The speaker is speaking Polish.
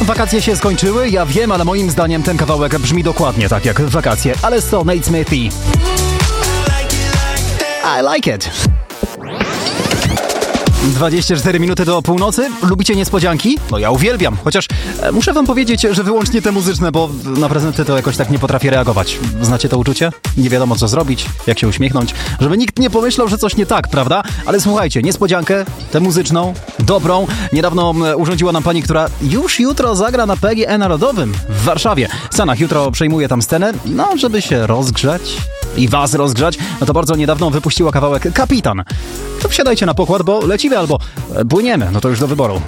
Wakacje się skończyły, ja wiem, ale moim zdaniem ten kawałek brzmi dokładnie tak jak wakacje. Ale to Nate Smith i I like it. 24 minuty do północy. Lubicie niespodzianki? No ja uwielbiam. Chociaż muszę wam powiedzieć, że wyłącznie te muzyczne, bo na prezenty to jakoś tak nie potrafię reagować. Znacie to uczucie? Nie wiadomo co zrobić, jak się uśmiechnąć, żeby nikt nie pomyślał, że coś nie tak, prawda? Ale słuchajcie, niespodziankę, tę muzyczną, dobrą, niedawno urządziła nam pani, która już jutro zagra na PGE Narodowym w Warszawie. Sanach jutro przejmuje tam scenę, no żeby się rozgrzać i was rozgrzać, no to bardzo niedawno wypuściła kawałek Kapitan. To wsiadajcie na pokład, bo lecimy albo płyniemy, no to już do wyboru.